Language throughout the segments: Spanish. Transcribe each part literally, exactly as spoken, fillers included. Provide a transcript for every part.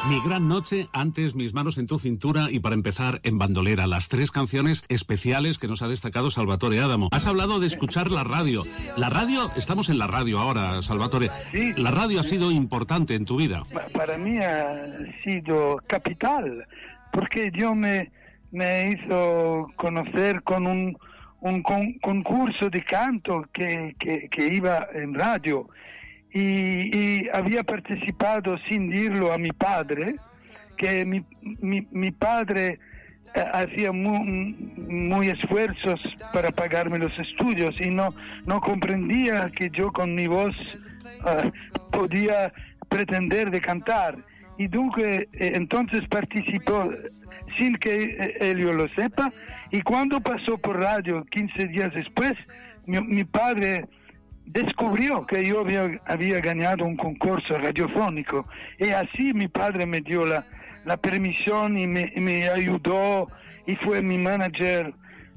Mi gran noche, antes Mis manos en tu cintura y para empezar En bandolera, las tres canciones especiales que nos ha destacado Salvatore Adamo. Has hablado de escuchar la radio. La radio, estamos en la radio ahora, Salvatore. Sí, la radio sí. ha sido importante en tu vida. Para mí ha sido capital, porque Dios me, me hizo conocer con un, un con, concurso de canto que, que, que iba en radio. Y, y había participado sin decirlo a mi padre, que mi, mi, mi padre eh, hacía muy, muy esfuerzos para pagarme los estudios y no, no comprendía que yo con mi voz uh, podía pretender de cantar. Y dunque, eh, entonces participó sin que eh, él lo sepa, y cuando pasó por radio quince días después, mi, mi padre descubrió que yo había, había ganado un concurso radiofónico, y así mi padre me dio la, la permisión y me, me ayudó y fue mi manager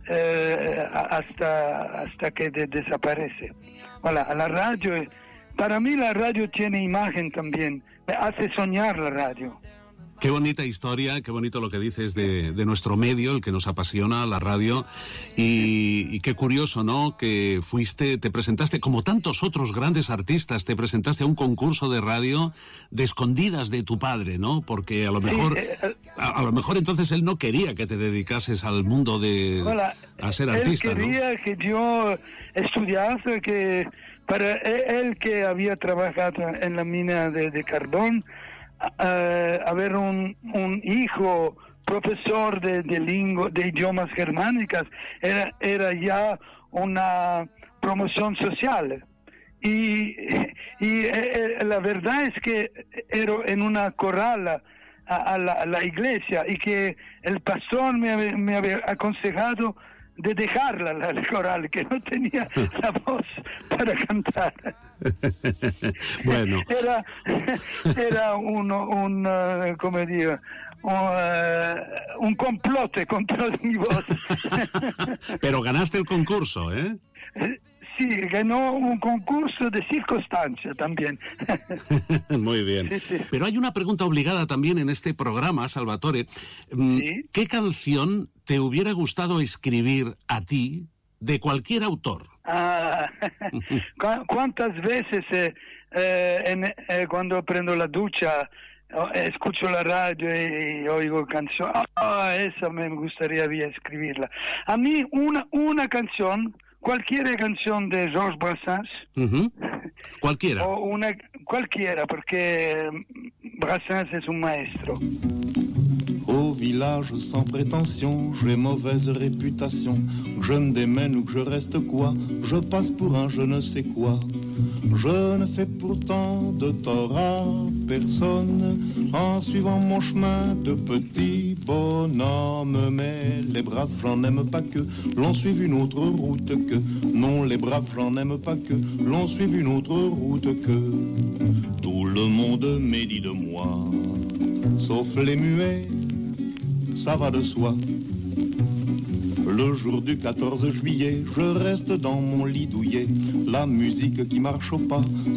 eh, hasta, hasta que de, desaparece. Voilà, la radio, para mí la radio tiene imagen también, me hace soñar la radio. Qué bonita historia, qué bonito lo que dices de, de nuestro medio, el que nos apasiona, la radio, y, y qué curioso, ¿no?, que fuiste, te presentaste, como tantos otros grandes artistas, te presentaste a un concurso de radio de escondidas de tu padre, ¿no?, porque a lo mejor, sí, eh, a, a lo mejor entonces él no quería que te dedicases al mundo de, hola, a ser artista, él quería, ¿no? que yo estudiase, que para él que había trabajado en la mina de, de carbón, Uh, haber un, un hijo profesor de, de, lingua, de idiomas germánicas era, era ya una promoción social. Y, y eh, la verdad es que era en una coral a, a, la, a la iglesia, y que el pastor me, me había aconsejado de dejarla la, la coral, que no tenía la voz para cantar. Bueno. Era, era un, un uh, come dire, un, uh, un complote contra mi voz. Pero ganaste el concurso, ¿eh? Sí, ganó un concurso de circunstancia también. Muy bien. Sí, sí. Pero hay una pregunta obligada también en este programa, Salvatore. ¿Sí? ¿Qué canción te hubiera gustado escribir a ti de cualquier autor? Ah, ¿cuántas veces eh, eh, en, eh, cuando prendo la ducha oh, escucho la radio y, y oigo canciones? Ah, esa me gustaría escribirla. A mí una, una canción, cualquier canción de Georges Brassens. Uh-huh. Cualquiera. O una, cualquiera, porque Brassens es un maestro. Au village sans prétention, j'ai mauvaise réputation. Je me démène ou que je reste quoi, je passe pour un je ne sais quoi. Je ne fais pourtant de tort à personne en suivant mon chemin de petit bonhomme. Mais les braves, j'en aime pas que l'on suive une autre route que. Non, les braves, j'en aime pas que l'on suive une autre route que. Tout le monde médit de moi, sauf les muets. Ça va de soi. Le jour du quatorze juillet, je reste dans mon lit douillet. La musique qui marche au pas